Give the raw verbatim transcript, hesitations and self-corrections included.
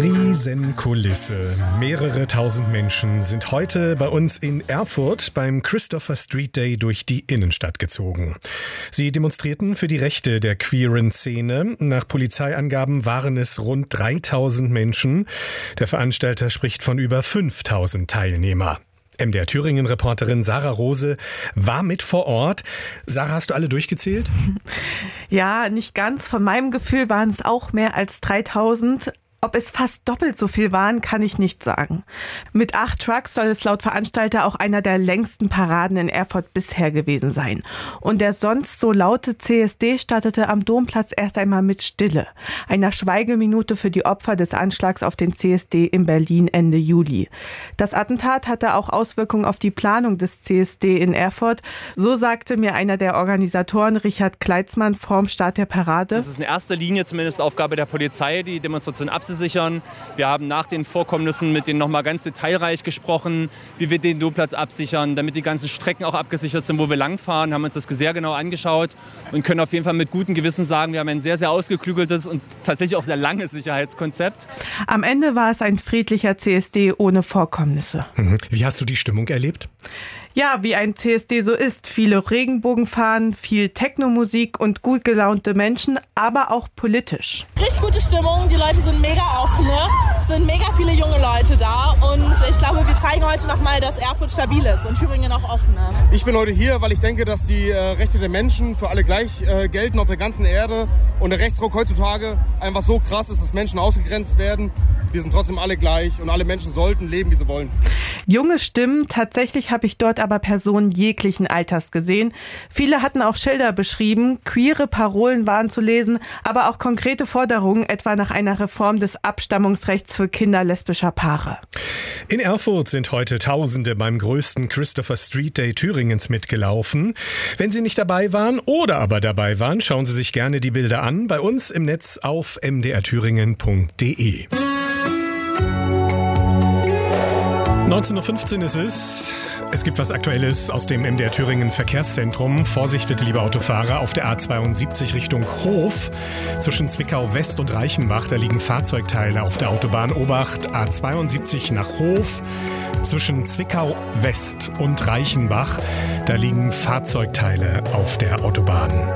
Riesenkulisse. Mehrere tausend Menschen sind heute bei uns in Erfurt beim Christopher Street Day durch die Innenstadt gezogen. Sie demonstrierten für die Rechte der queeren Szene. Nach Polizeiangaben waren es rund dreitausend Menschen. Der Veranstalter spricht von über fünftausend Teilnehmer. M D R Thüringen-Reporterin Sarah Rose war mit vor Ort. Sarah, hast du alle durchgezählt? Ja, nicht ganz. Von meinem Gefühl waren es auch mehr als dreitausend. Ob es fast doppelt so viel waren, kann ich nicht sagen. Mit acht Trucks soll es laut Veranstalter auch einer der längsten Paraden in Erfurt bisher gewesen sein. Und der sonst so laute C S D startete am Domplatz erst einmal mit Stille, einer Schweigeminute für die Opfer des Anschlags auf den C S D in Berlin Ende Juli. Das Attentat hatte auch Auswirkungen auf die Planung des C S D in Erfurt. So sagte mir einer der Organisatoren, Richard Kleitzmann, vorm Start der Parade. Das ist in erster Linie zumindest Aufgabe der Polizei, die Demonstration abzusichern. Wir haben nach den Vorkommnissen mit denen nochmal ganz detailreich gesprochen, wie wir den Domplatz absichern, damit die ganzen Strecken auch abgesichert sind, wo wir langfahren, haben uns das sehr genau angeschaut und können auf jeden Fall mit gutem Gewissen sagen, wir haben ein sehr, sehr ausgeklügeltes und tatsächlich auch sehr langes Sicherheitskonzept. Am Ende war es ein friedlicher C S D ohne Vorkommnisse. Wie hast du die Stimmung erlebt? Ja, wie ein C S D so ist. Viele Regenbogenfahnen, viel Techno-Musik und gut gelaunte Menschen, aber auch politisch. Richtig gute Stimmung, die Leute sind mega offen, ne? Es sind mega viele junge Leute da und ich glaube, wir zeigen heute nochmal, dass Erfurt stabil ist und Thüringen auch offen. Ne? Ich bin heute hier, weil ich denke, dass die äh, Rechte der Menschen für alle gleich äh, gelten auf der ganzen Erde und der Rechtsruck heutzutage einfach so krass ist, dass Menschen ausgegrenzt werden. Wir sind trotzdem alle gleich und alle Menschen sollten leben, wie sie wollen. Junge Stimmen, tatsächlich habe ich dort aber Personen jeglichen Alters gesehen. Viele hatten auch Schilder beschrieben, queere Parolen waren zu lesen, aber auch konkrete Forderungen, etwa nach einer Reform des Abstammungsrechts für Kinder lesbischer Paare. In Erfurt sind heute Tausende beim größten Christopher Street Day Thüringens mitgelaufen. Wenn Sie nicht dabei waren oder aber dabei waren, schauen Sie sich gerne die Bilder an bei uns im Netz auf m d r thüringen punkt d e. neunzehn Uhr fünfzehn ist es. Es gibt was Aktuelles aus dem M D R Thüringen Verkehrszentrum. Vorsicht bitte, liebe Autofahrer, auf der A zweiundsiebzig Richtung Hof. Zwischen Zwickau West und Reichenbach, da liegen Fahrzeugteile auf der Autobahn. Obacht, A zweiundsiebzig nach Hof. Zwischen Zwickau West und Reichenbach, da liegen Fahrzeugteile auf der Autobahn.